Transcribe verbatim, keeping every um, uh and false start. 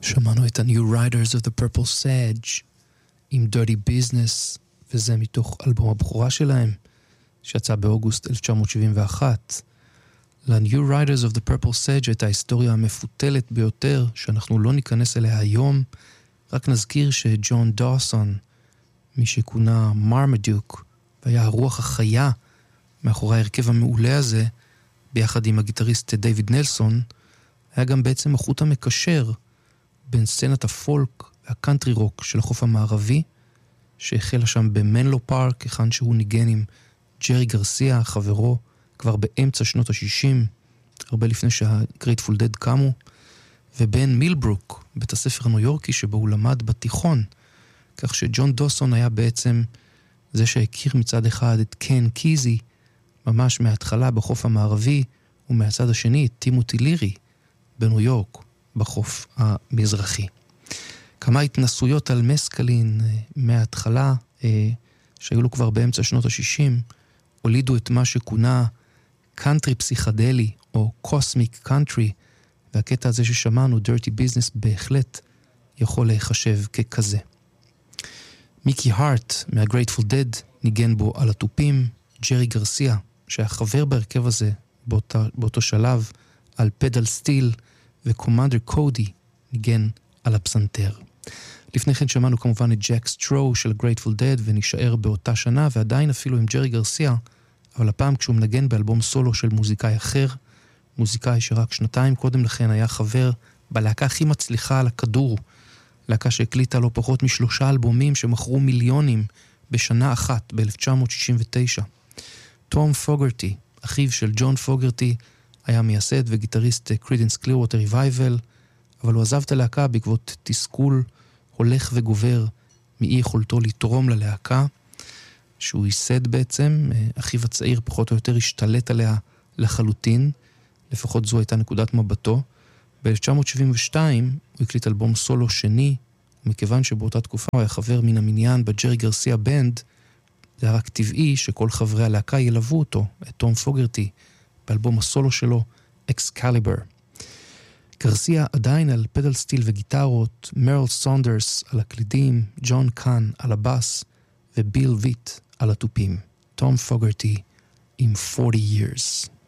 שמענו את ה-New Riders of the Purple Sage עם Dirty Business, וזה מתוך אלבום הבכורה שלהם, שיצא באוגוסט אלף תשע מאות שבעים ואחת. ל-New Riders of the Purple Sage את ההיסטוריה המפותלת ביותר, שאנחנו לא ניכנס אליה היום. רק נזכיר שג'ון דאוסון, מי שכונה מרמדוק, והיה הרוח החיה מאחורי ההרכב המעולה הזה, ביחד עם הגיטריסט דיוויד נלסון, היה גם בעצם החוט המקשר בין סצנת הפולק והקאנטרי רוק של החוף המערבי, שהחלה שם במנלו פארק, היכן שהוא ניגן עם ג'רי גרסיה, חברו, כבר באמצע שנות ה-שישים, הרבה לפני שהגרייטפול דד קמו, ובין מילברוק, בית הספר הניו יורקי שבו הוא למד בתיכון, כך שג'ון דאוסון היה בעצם זה שהכיר מצד אחד את קן קיזי, ממש מההתחלה בחוף המערבי, ומהצד השני את טימותי לירי בניו יורק, בחוף המזרחי. כמה התנסויות על מסקלין מההתחלה, שהיו לו כבר באמצע שנות ה-שישים, הולידו את מה שכונה קאנטרי פסיכדלי, או קוסמיק קאנטרי, והקטע הזה ששמענו, Dirty Business, בהחלט יכול להיחשב ככזה. מיקי הארט מה-Grateful Dead ניגן בו על הטופים, ג'רי גרסיה, שהיה חבר בהרכב הזה באותה, באותו שלב, על פדל סטיל, וקומנדר קודי ניגן על הפסנתר. לפני כן שמענו כמובן את ג'ק סטרו של Grateful Dead, ונשאר באותה שנה, ועדיין אפילו עם ג'רי גרסיה, אבל הפעם כשהוא מנגן באלבום סולו של מוזיקאי אחר, מוזיקאי שרק שנתיים קודם לכן היה חבר בלהקה הכי מצליחה על הכדור, להקה שהקליטה לו פחות משלושה אלבומים שמכרו מיליונים בשנה אחת, ב-אלף תשע מאות שישים ותשע. תום פוגרטי, אחיו של ג'ון פוגרטי, היה מייסד וגיטריסט קרידנס קלירווטר ריווייבל, אבל הוא עזב את הלהקה בעקבות תסכול הולך וגובר מאי יכולתו לתרום ללהקה, שהוא ייסד בעצם, אחיו הצעיר פחות או יותר השתלט עליה לחלוטין, לפחות זו הייתה נקודת מבטו. ב-אלף תשע מאות שבעים ושתיים הוא הקליט אלבום סולו שני, ומכיוון שבאותה תקופה הוא היה חבר מן המניין בג'רי גרסיה בנד, זה היה רק טבעי שכל חברי הלהקה ילוו אותו, את תום פוגרטי, באלבום הסולו שלו, אקסקליבר. גרסיה עדיין על פדל סטיל וגיטרות, מרל סונדרס על הקלידים, ג'ון קאן על הבאס, וביל ויט על הטופים. תום פוגרטי עם forty years.